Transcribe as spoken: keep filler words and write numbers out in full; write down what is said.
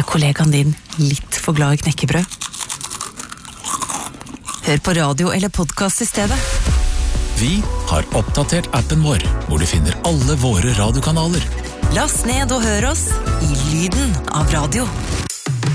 Er kollegaen din litt for glad i knekkebrød? Hør på radio eller podcast i stedet. Vi har oppdatert appen vår, hvor du finner alle våre radiokanaler. Last ned og hør oss i lyden av radio.